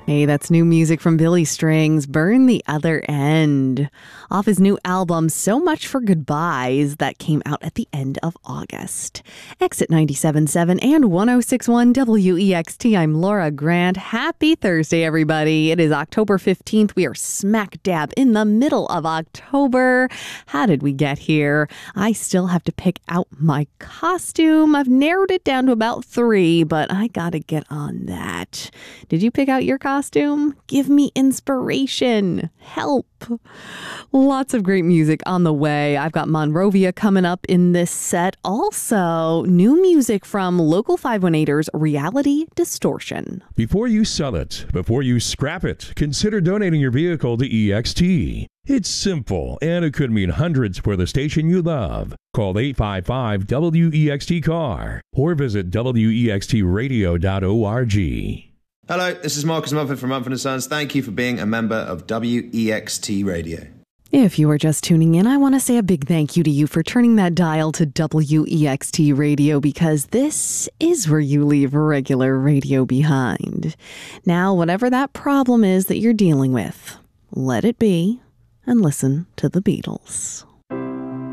Hey, that's new music from Billy Strings, Burn the Other End, off his new album, So Much for Goodbyes, that came out at the end of August. Exit 97.7 and 106.1 WEXT. I'm Laura Grant. Happy Thursday, everybody. It is October 15th. We are smack dab in the middle of October. How did we get here? I still have to pick out my costume. I've narrowed it down to about 3, but I gotta get on that. Did you pick out your costume? Give me inspiration. Help. Lots of great music on the way. I've got Monrovia coming up in this set. Also, new music from Local 518's Reality Distortion. Before you sell it, before you scrap it, consider donating your vehicle to EXT. It's simple, and it could mean hundreds for the station you love. Call 855-WEXT-CAR or visit wextradio.org. Hello, this is Marcus Mumford from Mumford & Sons. Thank you for being a member of WEXT Radio. If you are just tuning in, I want to say a big thank you to you for turning that dial to WEXT Radio, because this is where you leave regular radio behind. Now, whatever that problem is that you're dealing with, let it be and listen to the Beatles.